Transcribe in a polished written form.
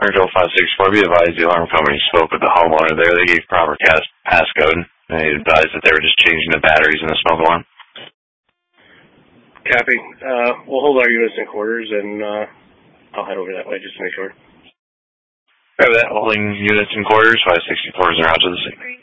Control 564, be advised the alarm company spoke with the homeowner there. They gave proper passcode. They advised that they were just changing the batteries in the smoke alarm. Copy. We'll hold our units in quarters, and I'll head over that way just to make sure. That, holding units in quarters, 564 is around to the scene.